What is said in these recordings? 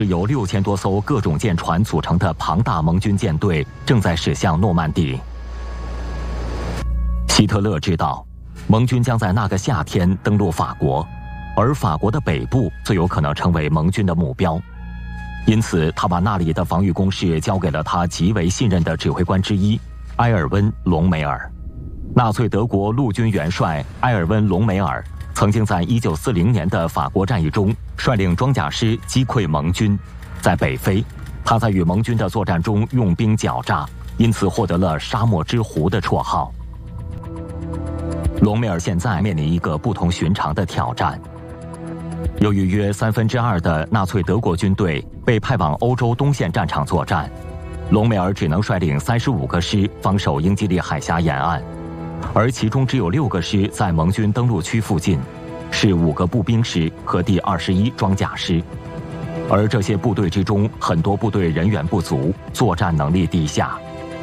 由6000多艘各种舰船组成的庞大盟军舰队正在驶向诺曼底。希特勒知道，盟军将在那个夏天登陆法国，而法国的北部最有可能成为盟军的目标。因此，他把那里的防御工事交给了他极为信任的指挥官之一埃尔温·隆美尔。纳粹德国陆军元帅埃尔温·隆美尔曾经在1940年的法国战役中率领装甲师击溃盟军。在北非，他在与盟军的作战中用兵狡诈，因此获得了沙漠之狐的绰号。隆美尔现在面临一个不同寻常的挑战。由于约2/3的纳粹德国军队被派往欧洲东线战场作战，隆美尔只能率领35个师防守英吉利海峡沿岸，而其中只有6个师在盟军登陆区附近，是5个步兵师和第21装甲师。而这些部队之中，很多部队人员不足，作战能力低下。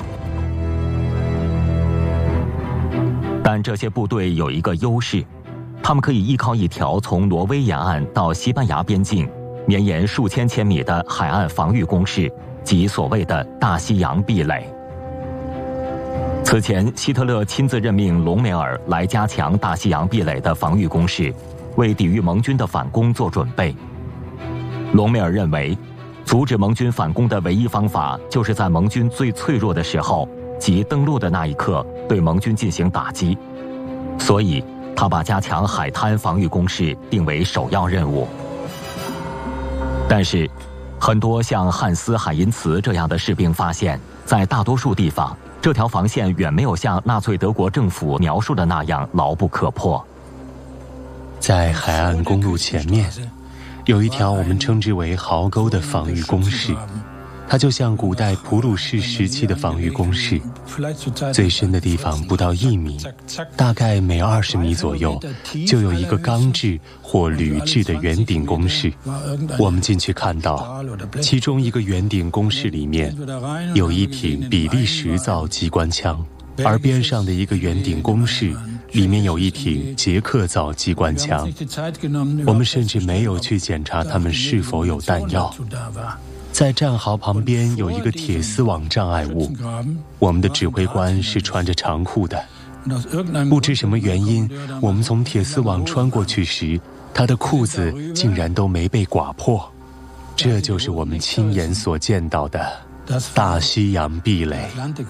但这些部队有一个优势，他们可以依靠一条从挪威沿岸到西班牙边境绵延数千千米的海岸防御工事，即所谓的大西洋壁垒。此前，希特勒亲自任命隆美尔来加强大西洋壁垒的防御工事，为抵御盟军的反攻做准备。隆美尔认为，阻止盟军反攻的唯一方法，就是在盟军最脆弱的时候，即登陆的那一刻，对盟军进行打击。所以，他把加强海滩防御工事定为首要任务。但是，很多像汉斯·海因茨这样的士兵发现，在大多数地方，这条防线远没有像纳粹德国政府描述的那样牢不可破。 在海岸公路前面，有一条我们称之为壕沟的防御工事，它就像古代普鲁士时期的防御工事，最深的地方不到1米，大概每20米左右就有一个钢制或铝制的圆顶工事。我们进去看到，其中一个圆顶工事里面有一挺比利时造机关枪，而边上的一个圆顶工事里面有一挺捷克造机关枪。我们甚至没有去检查它们是否有弹药。在战壕旁边有一个铁丝网障碍物，我们的指挥官是穿着长裤的，不知什么原因，我们从铁丝网穿过去时，他的裤子竟然都没被刮破。这就是我们亲眼所见到的大西洋壁垒。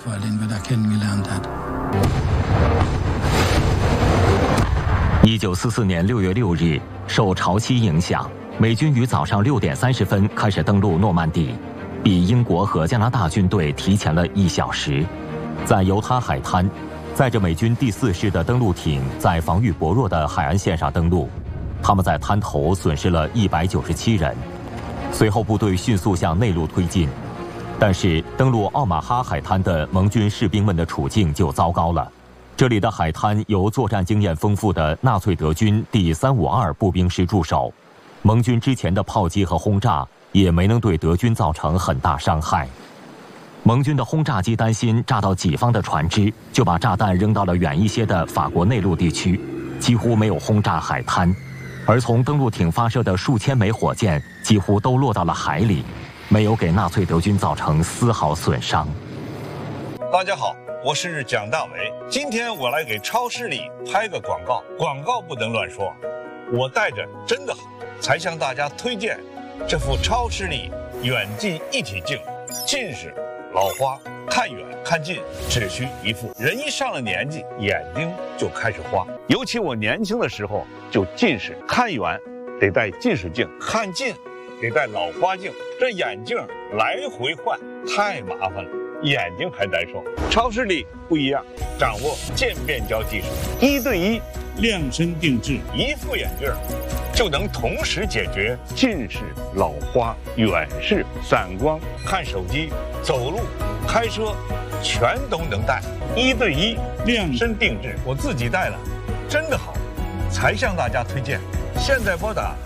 1944年6月6日，受潮汐影响，美军于早上6点30分开始登陆诺曼底，比英国和加拿大军队提前了1小时。在犹他海滩，载着美军第4师的登陆艇在防御薄弱的海岸线上登陆，他们在滩头损失了197人。随后部队迅速向内陆推进，但是登陆奥马哈海滩的盟军士兵们的处境就糟糕了。这里的海滩由作战经验丰富的纳粹德军第352步兵师驻守，盟军之前的炮击和轰炸也没能对德军造成很大伤害。盟军的轰炸机担心炸到己方的船只，就把炸弹扔到了远一些的法国内陆地区，几乎没有轰炸海滩。而从登陆艇发射的数千枚火箭几乎都落到了海里，没有给纳粹德军造成丝毫损伤。 大家好，我是蒋大为，今天我来给超视力拍个广告，广告不能乱说。我带着真的好，才向大家推荐这副超视力远近一体镜。近视、老花、看远看近只需一副。人一上了年纪，眼睛就开始花。尤其我年轻的时候就近视，看远得戴近视镜，看近得戴老花镜，这眼镜来回换太麻烦了，眼睛还难受。超视力不一样，掌握渐变焦技术，1对1量身定制，一副眼镜就能同时解决近视、老花、远视、散光、看手机、走路、开车，全都能戴。1对1量身定制，我自己戴了，真的好，才向大家推荐。现在拨打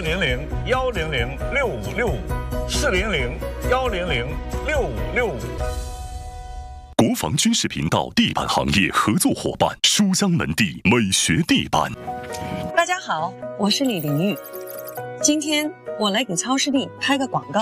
400-100-6565，400-100-6565。 国防军事频道地板行业合作伙伴书香门第美学地板。 大家好，我是李玲玉，今天我来给超视力拍个广告。